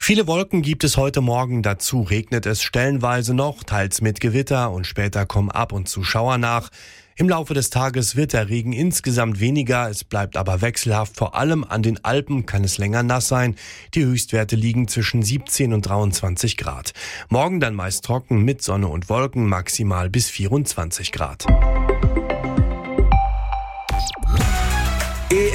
Viele Wolken gibt es heute Morgen, dazu regnet es stellenweise noch, teils mit Gewitter und später kommen ab und zu Schauer nach. Im Laufe des Tages wird der Regen insgesamt weniger, es bleibt aber wechselhaft, vor allem an den Alpen kann es länger nass sein. Die Höchstwerte liegen zwischen 17 und 23 Grad. Morgen dann meist trocken mit Sonne und Wolken, maximal bis 24 Grad.